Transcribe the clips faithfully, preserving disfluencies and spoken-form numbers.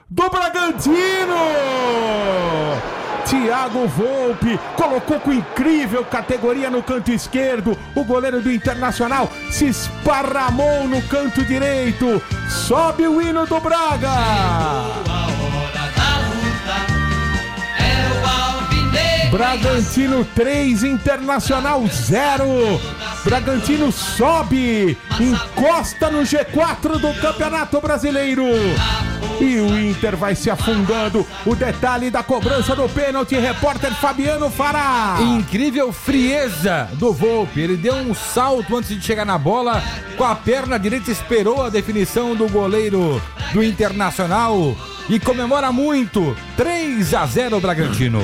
do Bragantino. Thiago Volpi colocou com incrível categoria no canto esquerdo. O goleiro do Internacional se esparramou no canto direito. Sobe o hino do Braga. Bragantino três, Internacional zero. Bragantino sobe, encosta no G quatro do Campeonato Brasileiro. E o Inter vai se afundando. O detalhe da cobrança do pênalti, repórter Fabiano Fará. Incrível frieza do Volpi. Ele deu um salto antes de chegar na bola. Com a perna direita esperou a definição do goleiro do Internacional. E comemora muito. três a zero Bragantino.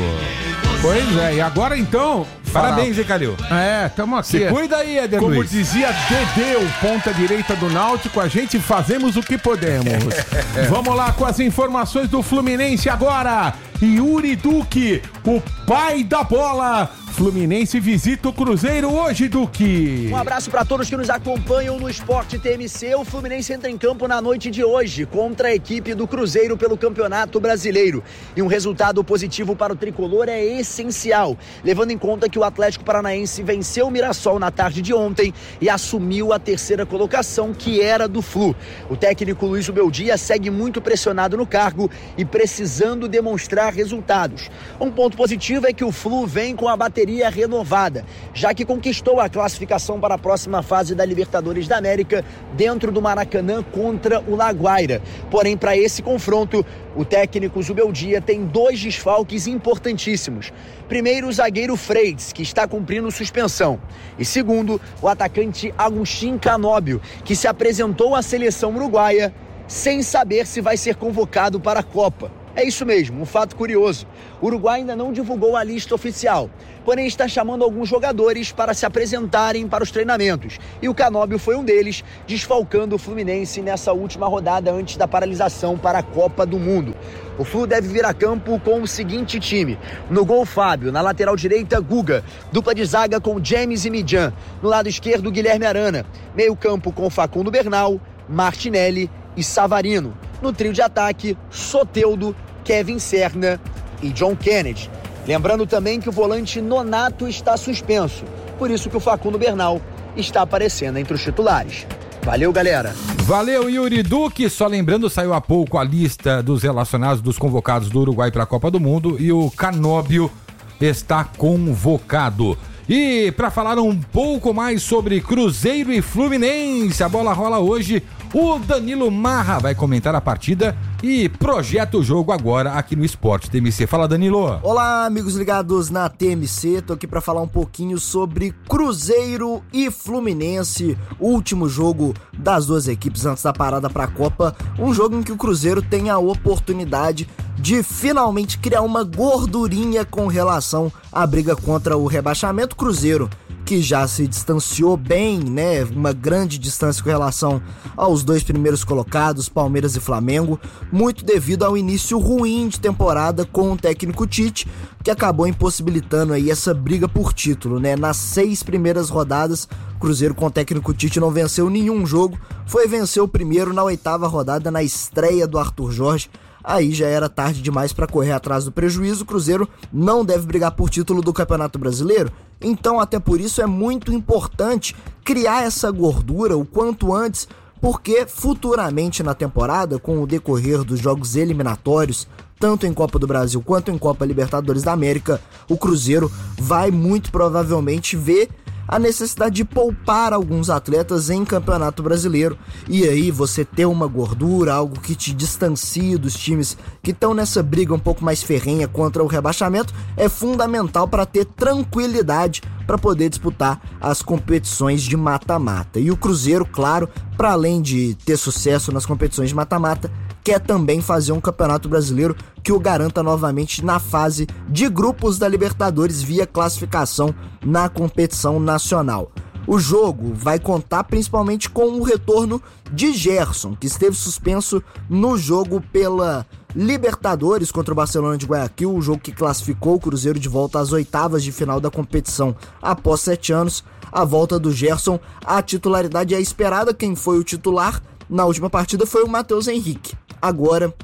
Pois é, e agora então... Parabéns, hein, Calil? É, estamos aqui. Se cuida aí, Eder Como Luiz. dizia Dedê, o ponta direita do Náutico, a gente fazemos o que podemos. Vamos lá com as informações do Fluminense agora. Yuri Duque, o pai da bola. Fluminense visita o Cruzeiro hoje, Duque. Um abraço para todos que nos acompanham no Esporte T M C. O Fluminense entra em campo na noite de hoje contra a equipe do Cruzeiro pelo Campeonato Brasileiro. E um resultado positivo para o tricolor é essencial, levando em conta que o Atlético Paranaense venceu o Mirassol na tarde de ontem e assumiu a terceira colocação, que era do Flu. O técnico Luiz Ubeldia segue muito pressionado no cargo e precisando demonstrar resultados. Um ponto positivo é que o Flu vem com a bateria renovada, já que conquistou a classificação para a próxima fase da Libertadores da América dentro do Maracanã contra o Laguaira. Porém, para esse confronto, o técnico Zubeldia tem dois desfalques importantíssimos. Primeiro, o zagueiro Freitas, que está cumprindo suspensão. E segundo, o atacante Agustín Canóbio, que se apresentou à seleção uruguaia sem saber se vai ser convocado para a Copa. É isso mesmo, um fato curioso. O Uruguai ainda não divulgou a lista oficial, porém está chamando alguns jogadores para se apresentarem para os treinamentos. E o Canóbio foi um deles, desfalcando o Fluminense nessa última rodada antes da paralisação para a Copa do Mundo. O Flu deve vir a campo com o seguinte time: no gol, Fábio; na lateral direita, Guga; dupla de zaga com James e Midjan; no lado esquerdo, Guilherme Arana; meio campo com Facundo Bernal, Martinelli e Savarino; no trio de ataque, Soteldo, Kevin Serna e John Kennedy. Lembrando também que o volante Nonato está suspenso, por isso que o Facundo Bernal está aparecendo entre os titulares. Valeu, galera. Valeu, Yuri Duque. Só lembrando, saiu há pouco a lista dos relacionados, dos convocados do Uruguai para a Copa do Mundo, e o Canóbio está convocado. E para falar um pouco mais sobre Cruzeiro e Fluminense, a bola rola hoje. O Danilo Marra vai comentar a partida e projeta o jogo agora aqui no Esporte T M C. Fala, Danilo. Olá, amigos ligados na T M C. Tô aqui para falar um pouquinho sobre Cruzeiro e Fluminense, o último jogo das duas equipes antes da parada para a Copa. Um jogo em que o Cruzeiro tem a oportunidade de finalmente criar uma gordurinha com relação à briga contra o rebaixamento. Cruzeiro que já se distanciou bem, né, uma grande distância com relação aos dois primeiros colocados, Palmeiras e Flamengo, muito devido ao início ruim de temporada com o técnico Tite, que acabou impossibilitando aí essa briga por título, né? Nas seis primeiras rodadas, o Cruzeiro com o técnico Tite não venceu nenhum jogo, foi vencer o primeiro na oitava rodada, na estreia do Arthur Jorge. Aí já era tarde demais para correr atrás do prejuízo. O Cruzeiro não deve brigar por título do Campeonato Brasileiro, então até por isso é muito importante criar essa gordura o quanto antes, porque futuramente na temporada, com o decorrer dos jogos eliminatórios, tanto em Copa do Brasil quanto em Copa Libertadores da América, o Cruzeiro vai muito provavelmente ver a necessidade de poupar alguns atletas em Campeonato Brasileiro, e aí você ter uma gordura, algo que te distancie dos times que estão nessa briga um pouco mais ferrenha contra o rebaixamento, é fundamental para ter tranquilidade para poder disputar as competições de mata-mata. E o Cruzeiro, claro, para além de ter sucesso nas competições de mata-mata, quer também fazer um Campeonato Brasileiro que o garanta novamente na fase de grupos da Libertadores via classificação na competição nacional. O jogo vai contar principalmente com o retorno de Gerson, que esteve suspenso no jogo pela Libertadores contra o Barcelona de Guayaquil, o jogo que classificou o Cruzeiro de volta às oitavas de final da competição após sete anos. A volta do Gerson, a titularidade é esperada. Quem foi o titular na última partida foi o Matheus Henrique. Agora,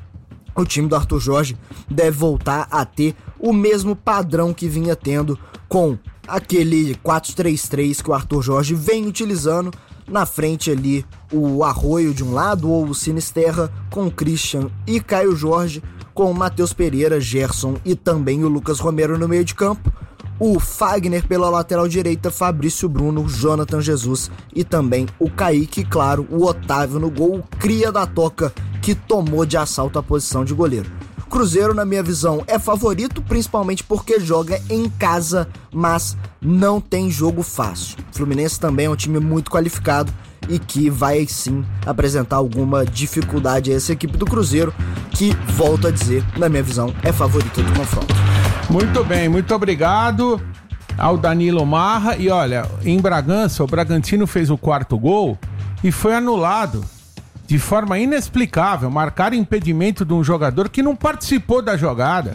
o time do Arthur Jorge deve voltar a ter o mesmo padrão que vinha tendo com aquele quatro três três que o Arthur Jorge vem utilizando. Na frente ali o Arroio de um lado, ou o Sinisterra, com o Christian e Caio Jorge, com o Matheus Pereira, Gerson e também o Lucas Romero no meio de campo. O Fagner pela lateral direita, Fabrício Bruno, Jonathan Jesus e também o Kaique, claro, o Otávio no gol, o cria da toca que tomou de assalto a posição de goleiro. Cruzeiro, na minha visão, é favorito, principalmente porque joga em casa, mas não tem jogo fácil. O Fluminense também é um time muito qualificado e que vai sim apresentar alguma dificuldade a essa equipe do Cruzeiro, que, volto a dizer, na minha visão, é favorita do confronto. Muito bem, muito obrigado ao Danilo Marra. E olha, em Bragança, o Bragantino fez o quarto gol e foi anulado de forma inexplicável. Marcaram impedimento de um jogador que não participou da jogada.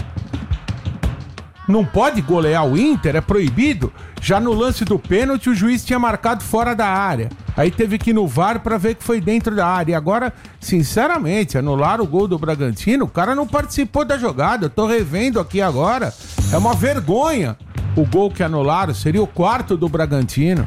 Não pode golear o Inter, é proibido. Já no lance do pênalti, o juiz tinha marcado fora da área. Aí teve que ir no V A R pra ver que foi dentro da área. E agora, sinceramente, anularam o gol do Bragantino. O cara não participou da jogada. Eu tô revendo aqui agora. É uma vergonha o gol que anularam. Seria o quarto do Bragantino.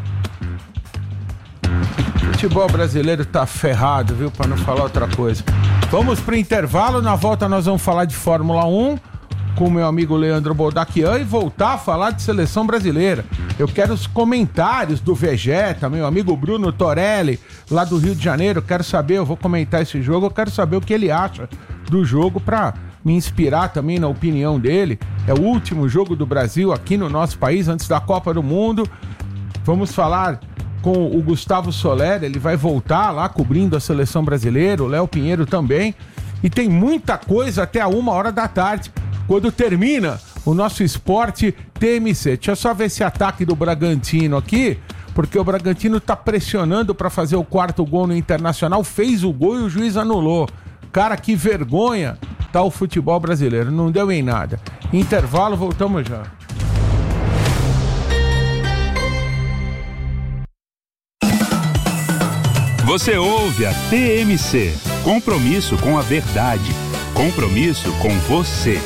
O futebol brasileiro tá ferrado, viu? Pra não falar outra coisa. Vamos pro intervalo. Na volta nós vamos falar de Fórmula um com o meu amigo Leandro Boldaquian e voltar a falar de seleção brasileira. Eu quero os comentários do Vegeta, meu amigo Bruno Torelli, lá do Rio de Janeiro. Quero saber, eu vou comentar esse jogo, eu quero saber o que ele acha do jogo pra me inspirar também na opinião dele. É o último jogo do Brasil aqui no nosso país, antes da Copa do Mundo. Vamos falar com o Gustavo Soler, ele vai voltar lá cobrindo a seleção brasileira, o Léo Pinheiro também. E tem muita coisa até a uma hora da tarde, quando termina o nosso Esporte T M C. Deixa eu só ver esse ataque do Bragantino aqui, porque o Bragantino tá pressionando para fazer o quarto gol no Internacional, fez o gol e o juiz anulou. Cara, que vergonha tá o futebol brasileiro, não deu em nada. Intervalo, voltamos já. Você ouve a T M C, compromisso com a verdade, compromisso com você.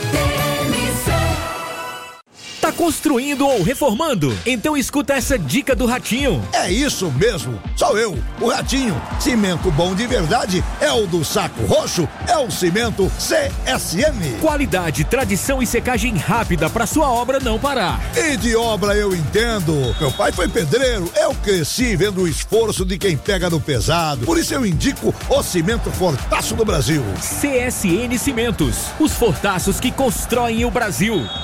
Tá construindo ou reformando? Então escuta essa dica do Ratinho. É isso mesmo, sou eu, o Ratinho. Cimento bom de verdade é o do Saco Roxo, é o Cimento C S M. Qualidade, tradição e secagem rápida pra sua obra não parar. E de obra eu entendo. Meu pai foi pedreiro, eu cresci vendo o esforço de quem pega no pesado. Por isso eu indico o Cimento Fortaço do Brasil. C S N Cimentos, os fortaços que constroem o Brasil.